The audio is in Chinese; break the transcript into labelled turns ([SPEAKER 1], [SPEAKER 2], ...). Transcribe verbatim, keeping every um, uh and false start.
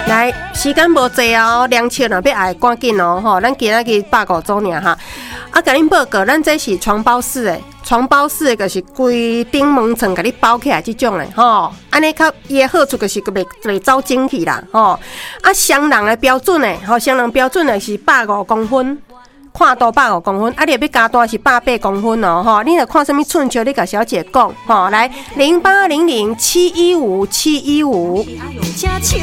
[SPEAKER 1] 来，时间无济哦，凉笑若要爱赶紧哦吼，咱今仔日百五组尔哈。啊，甲恁报告，咱这是床包式的，床包式的就是规顶门层甲你包起来这种的吼。安尼较伊的好处就是个袂袂走精气啦吼。啊，双人的标准的吼，双人标准的是百五公分。看度百五公分，啊，你要加大是百八公分哦，吼，你着看什么寸球，你甲小姐讲，吼，来零八零零七一五七一五。